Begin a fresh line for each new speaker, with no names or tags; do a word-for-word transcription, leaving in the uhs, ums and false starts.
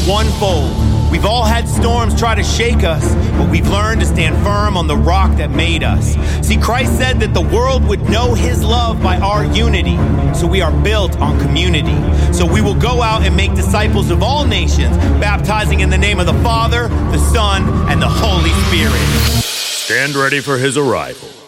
one fold. We've all had storms try to shake us, but we've learned to stand firm on the rock that made us. See, Christ said that the world would know his love by our unity, so we are built on community. So we will go out and make disciples of all nations, baptizing in the name of the Father, the Son, and the Holy Spirit.
Stand ready for his arrival.